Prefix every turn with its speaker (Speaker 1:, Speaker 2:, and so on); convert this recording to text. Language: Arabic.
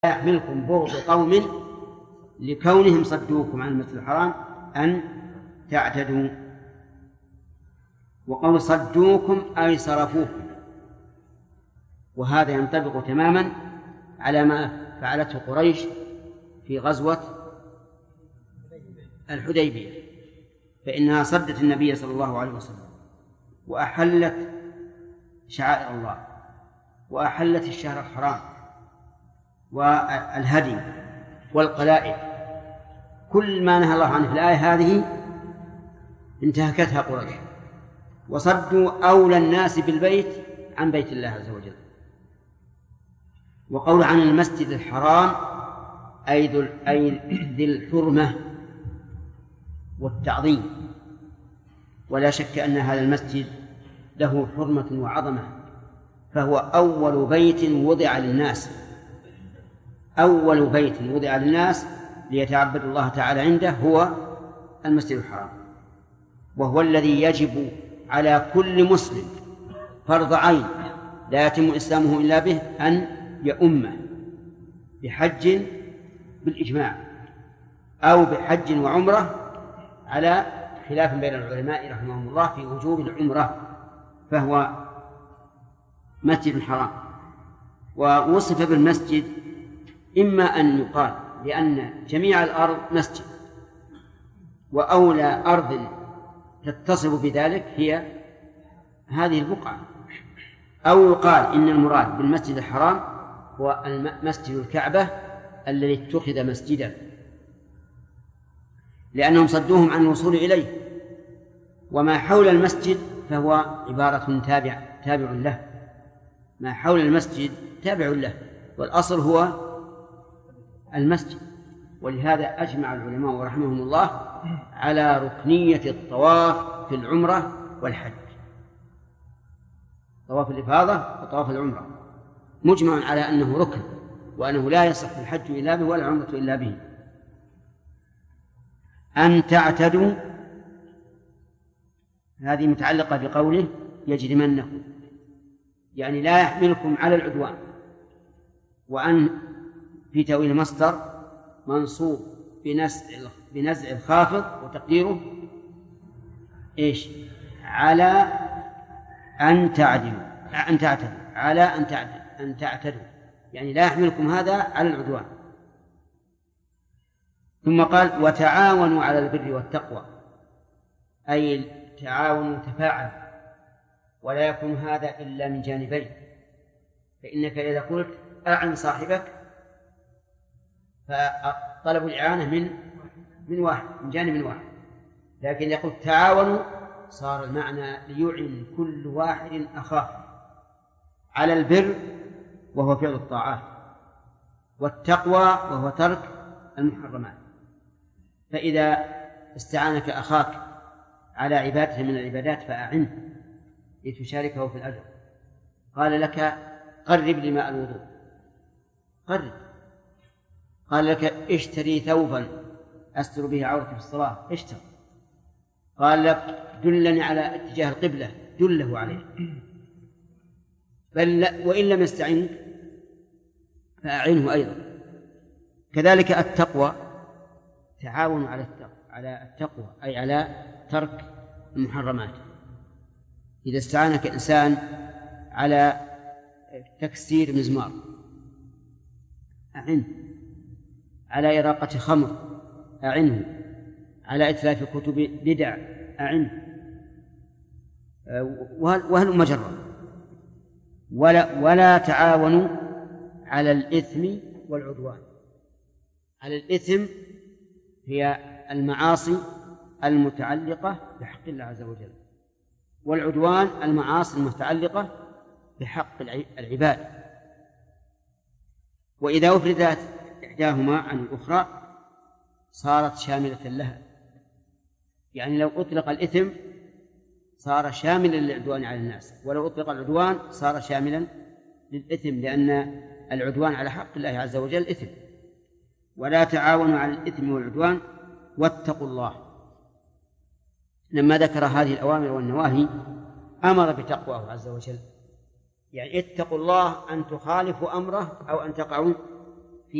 Speaker 1: يحملكم بغض قوم لكونهم صدوكم عن المسجد الحرام أن تعتدوا. وقول صدوكم أي صرفوكم، وهذا ينطبق تماما على ما فعلته قريش في غزوة الحديبية، فإنها صدت النبي صلى الله عليه وسلم وأحلت شعائر الله وأحلت الشهر الحرام والهدي والقلائد، كل ما نهى الله عنه في الآية هذه انتهكتها قريش، وصدوا أولى الناس بالبيت عن بيت الله عز وجل. وقول عن المسجد الحرام أي ذي الحرمة والتعظيم، ولا شك أن هذا المسجد له حرمة وعظمة، فهو أول بيت وضع للناس، أول بيت وضع للناس ليتعبدوا الله تعالى عنده هو المسجد الحرام، وهو الذي يجب على كل مسلم فرض عين لا يتم إسلامه إلا به أن يؤمه بحج بالإجماع أو بحج وعمرة، على خلاف بين العلماء رحمهم الله في وجوب العمرة، فهو مسجد حرام. ووصف بالمسجد إما أن يقال لأن جميع الأرض مسجد، وأولى أرض تتصف بذلك هي هذه البقعة، أو يقال إن المراد بالمسجد الحرام هو مسجد الكعبة الذي اتخذ مسجدا، لأنهم صدوهم عن الوصول إليه، وما حول المسجد فهو عبارة تابع له، ما حول المسجد تابع له، والأصل هو المسجد. ولهذا أجمع العلماء رحمهم الله على ركنية الطواف في العمرة والحج، طواف الإفاضة وطواف العمرة مجمع على أنه ركن، وأنه لا يصح الحج إلا به ولا العمرة إلا به. أن تعتدوا هذه متعلقة بقوله يجرمنكم، يعني لا يحملكم على العدوان. وأن في تأويل مصدر منصوب بنزع الخافض، وتقديره إيش؟ على أن تعدلوا، على أن تعتدوا، يعني لا يحملكم هذا على العدوان. ثم قال وتعاونوا على البر والتقوى، أي تعاونوا تفاعل، ولا يكون هذا إلا من جانبين، فإنك إذا قلت أعن صاحبك فطلب الإعانة من جانب واحد، لكن يقول تعاونوا صار المعنى ليعن كل واحد أخاه على البر وهو فعل الطاعات، والتقوى وهو ترك المحرمات. فإذا استعانك أخاك على عبادة من العبادات فأعنه لتشاركه في الأجر. قال لك قرب لي ماء الوضوء، قرب. قال لك اشتري ثوبا أستر به عورتي في الصلاة، اشتر. قال لك دلني على اتجاه القبلة، دله عليه. بل وإن لم يستعنك فأعنه أيضا. كذلك التقوى، تعاون على التقوى أي على ترك المحرمات. إذا استعانك إنسان على تكسير مزمار أعنه، على إراقة خمر أعنه، على إتلاف كتب بدع أعنه، وهل مجرد. ولا تعاونوا على الإثم والعدوان. على الإثم هي المعاصي المتعلقة بحق الله عز وجل، والعدوان المعاصي المتعلقة بحق العباد. وإذا أفردت إحداهما عن الأخرى صارت شاملة لها، يعني لو أطلق الإثم صار شاملا للعدوان على الناس، ولو أطلق العدوان صار شاملا للإثم، لأن العدوان على حق الله عز وجل إثم. ولا تعاونوا على الإثم والعدوان واتقوا الله. لما ذكر هذه الأوامر والنواهي أمر بتقواه عز وجل، يعني اتقوا الله أن تخالفوا أمره أو أن تقعوا